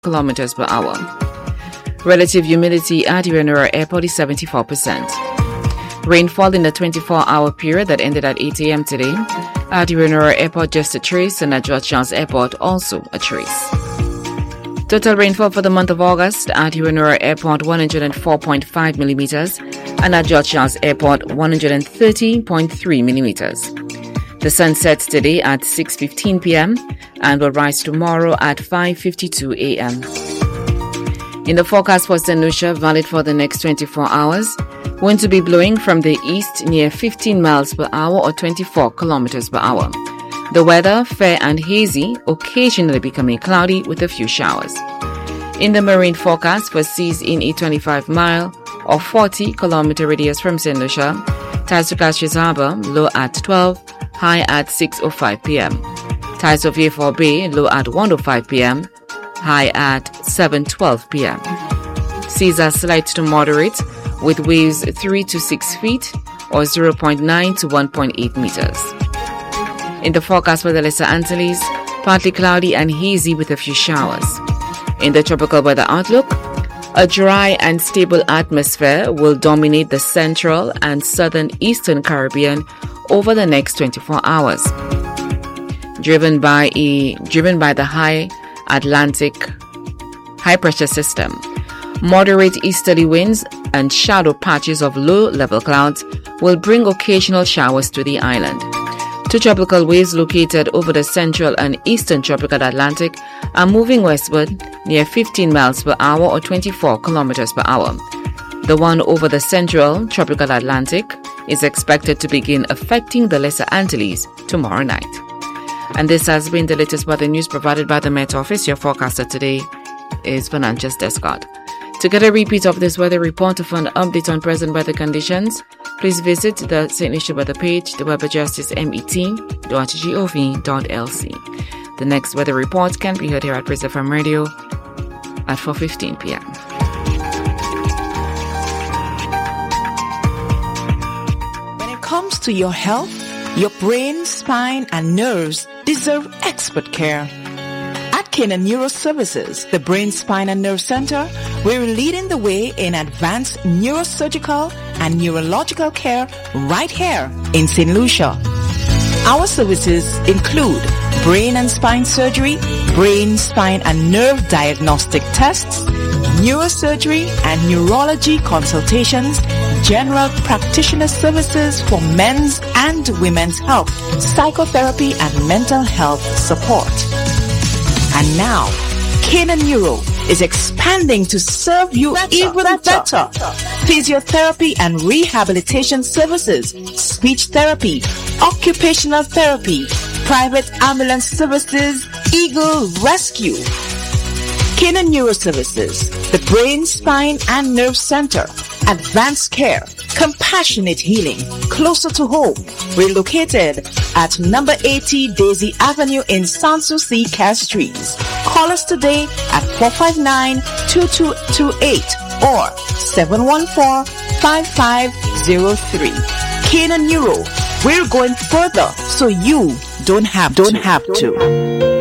kilometers per hour. Relative humidity at Iranura Airport is 74%. Rainfall in the 24-hour period that ended at 8 a.m. today at Iranura Airport just a trace, and at George John's Airport also a trace. Total rainfall for the month of August at Iranura Airport 104.5 millimeters and at George John's Airport 130.3 millimeters. The sun sets today at 6:15 p.m. and will rise tomorrow at 5:52 a.m. In the forecast for St. Lucia, valid for the next 24 hours, wind to be blowing from the east near 15 miles per hour or 24 kilometers per hour. The weather, fair and hazy, occasionally becoming cloudy with a few showers. In the marine forecast for seas in a 25-mile or 40-kilometer radius from St. Lucia, tides to Castries Harbour, low at 12, high at 6:05 p.m. Tides of Yefor Bay, low at 1:05 p.m., high at 7:12 p.m. Seas are slight to moderate, with waves 3 to 6 feet or 0.9 to 1.8 meters. In the forecast for the Lesser Antilles, partly cloudy and hazy with a few showers. In the tropical weather outlook, a dry and stable atmosphere will dominate the central and southern eastern Caribbean over the next 24 hours, driven by the high Atlantic high pressure system. Moderate easterly winds and shadow patches of low-level clouds will bring occasional showers to the island. Two tropical waves located over the central and eastern tropical Atlantic are moving westward near 15 miles per hour or 24 kilometers per hour. The one over the central tropical Atlantic is expected to begin affecting the Lesser Antilles tomorrow night. And this has been the latest weather news provided by the Met Office. Your forecaster today is Fernandes Descott. To get a repeat of this weather report or for an update on present weather conditions, please visit the St. Lucia weather page. The web address is met.gov.lc. The next weather report can be heard here at Praise FM Radio at 4:15 p.m. When it comes to your health, your brain, spine, and nerves deserve expert care. At Canaan Neuro Services, the Brain, Spine, and Nerve Center, we're leading the way in advanced neurosurgical and neurological care right here in St. Lucia. Our services include brain and spine surgery, brain, spine, and nerve diagnostic tests, neurosurgery and neurology consultations, general practitioner services for men's and women's health, psychotherapy, and mental health support. And now, Canaan Neuro is expanding to serve you even better. Physiotherapy and rehabilitation services, speech therapy, occupational therapy, private ambulance services, Eagle Rescue. Canaan Neuro Services, the Brain, Spine, and Nerve Center, advanced care, compassionate healing, closer to home. We're located at number 80 Daisy Avenue in Sanssouci, Castries. Call us today at 459-2228 or 714-5503. Canaan Neuro, we're going further so you don't have to.